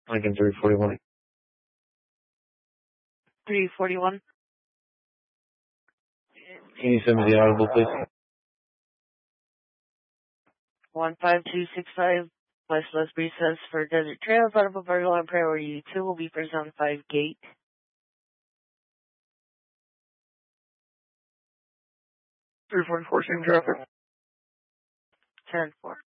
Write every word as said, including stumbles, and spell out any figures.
Lincoln three forty-one. three forty-one. Can you send me the audible, please? one five two six five West Lesbury says for Desert Trails, audible Virgo on priority two will be for zone five gate. three forty-four, same traffic. ten four.